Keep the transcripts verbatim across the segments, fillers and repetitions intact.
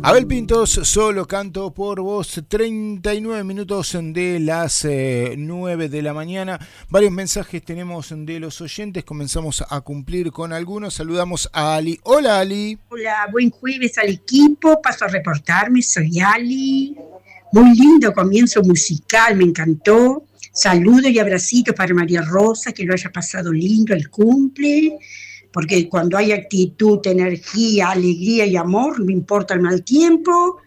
Abel Pintos, solo canto por vos, treinta y nueve minutos de las eh, nueve de la mañana. Varios mensajes tenemos de los oyentes, comenzamos a cumplir con algunos. Saludamos a Ali. Hola, Ali. Hola, buen jueves al equipo. Paso a reportarme, soy Ali. Muy lindo comienzo musical, me encantó. Saludos y abracitos para María Rosa, que lo haya pasado lindo el cumple. Porque cuando hay actitud, energía, alegría y amor, no importa el mal tiempo.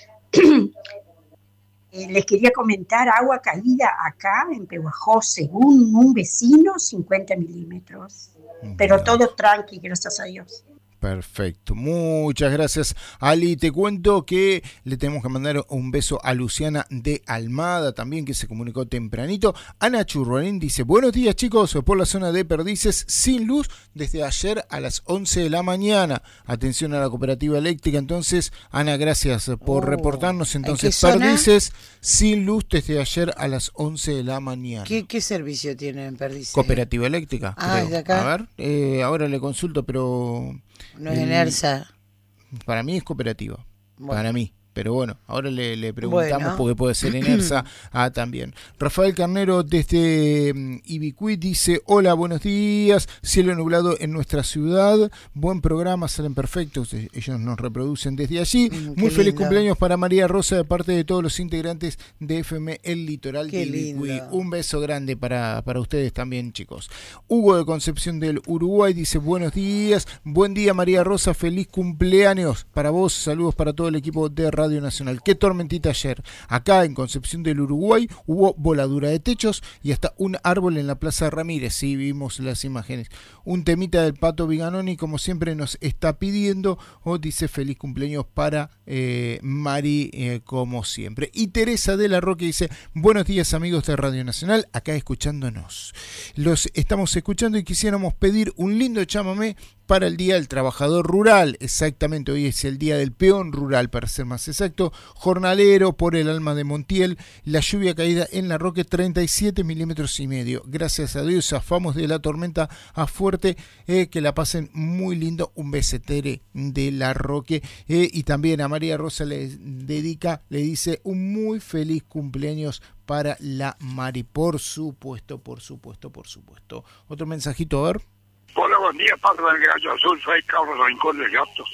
eh, les quería comentar, agua caída acá en Pehuajó, según un vecino, cincuenta milímetros. Pero todo tranqui, gracias a Dios. Perfecto, muchas gracias, Ali. Te cuento que le tenemos que mandar un beso a Luciana de Almada también, que se comunicó tempranito. Ana Churruarín dice: buenos días, chicos, por la zona de Perdices sin luz desde ayer a las once de la mañana. Atención a la cooperativa eléctrica. Entonces, Ana, gracias por oh, reportarnos. Entonces, Perdices sin luz desde ayer a las once de la mañana. ¿Qué, qué servicio tiene en Perdices? Cooperativa eléctrica. Ah, creo. ¿De acá? A ver, eh, ahora le consulto, pero... No es Enersa. Para mí es cooperativa. Bueno. Para mí. Pero bueno, ahora le, le preguntamos bueno. porque puede ser Enersa ah, también. Rafael Carnero desde um, Ibicuí dice: hola, buenos días. Cielo nublado en nuestra ciudad. Buen programa, salen perfectos. Ellos nos reproducen desde allí. Mm, Muy feliz lindo. Cumpleaños para María Rosa de parte de todos los integrantes de F M El Litoral qué de Ibicuí. Lindo. Un beso grande para, para ustedes también, chicos. Hugo de Concepción del Uruguay dice: buenos días. Buen día, María Rosa. Feliz cumpleaños para vos. Saludos para todo el equipo de Radio Radio Nacional. Qué tormentita ayer. Acá en Concepción del Uruguay hubo voladura de techos y hasta un árbol en la Plaza Ramírez. Sí, vimos las imágenes. Un temita del Pato Viganoni, como siempre nos está pidiendo, o dice feliz cumpleaños para eh, Mari, eh, como siempre. Y Teresa de la Roque dice: buenos días, amigos de Radio Nacional, acá escuchándonos. Los estamos escuchando y quisiéramos pedir un lindo chamamé para el Día del Trabajador Rural. Exactamente, hoy es el Día del Peón Rural, para ser más exacto. Jornalero, por el alma de Montiel. La lluvia caída en la Roque, treinta y siete milímetros y medio. Gracias a Dios zafamos de la tormenta a fuerte. Eh, que la pasen muy lindo. Un besetere de la Roque. Eh, y también a María Rosa le dedica, le dice un muy feliz cumpleaños para la Mari. Por supuesto, por supuesto, por supuesto. Otro mensajito, a ver. Hola, buen día, Pato del Gallo Azul, soy Carlos Rincón de Gatos.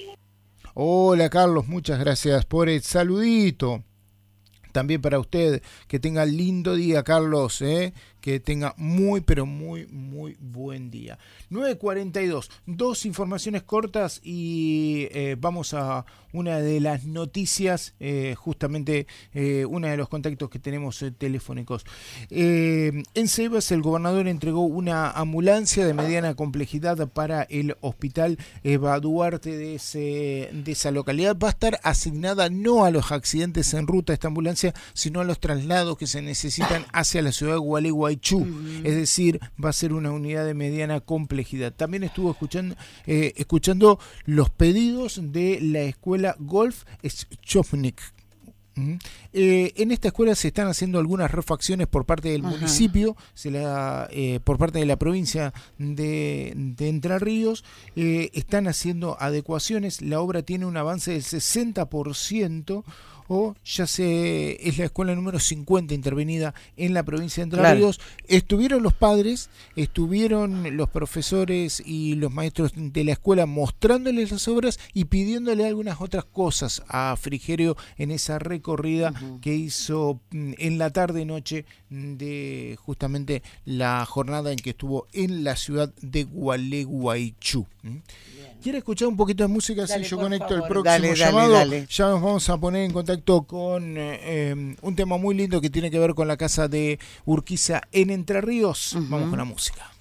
Hola, Carlos, muchas gracias por el saludito. También para usted, que tenga lindo día, Carlos, ¿eh? Que tenga muy, pero muy, muy buen día. nueve cuarenta y dos, dos informaciones cortas y eh, vamos a una de las noticias, eh, justamente eh, uno de los contactos que tenemos eh, telefónicos. Eh, en Ceibas el gobernador entregó una ambulancia de mediana complejidad para el hospital Eva Duarte de, ese, de esa localidad. Va a estar asignada no a los accidentes en ruta esta ambulancia, sino a los traslados que se necesitan hacia la ciudad de Gualeguaychú. Uh-huh. Es decir, va a ser una unidad de mediana complejidad. También estuvo escuchando, eh, escuchando los pedidos de la escuela Golf Schopnik. Uh-huh. Eh, en esta escuela se están haciendo algunas refacciones por parte del uh-huh. municipio, se la, eh, por parte de la provincia de, de Entre Ríos. Eh, están haciendo adecuaciones. La obra tiene un avance del sesenta por ciento. O ya se es la escuela número cincuenta intervenida en la provincia de Entre claro. Ríos. Estuvieron los padres, estuvieron los profesores y los maestros de la escuela mostrándoles las obras y pidiéndole algunas otras cosas a Frigerio en esa recorrida uh-huh. que hizo en la tarde-noche de justamente la jornada en que estuvo en la ciudad de Gualeguaychú. ¿Quiere escuchar un poquito de música? Dale, si yo conecto favor. El próximo dale, llamado. Dale, dale. Ya nos vamos a poner en contacto con eh, un tema muy lindo que tiene que ver con la casa de Urquiza en Entre Ríos. Uh-huh. Vamos con la música.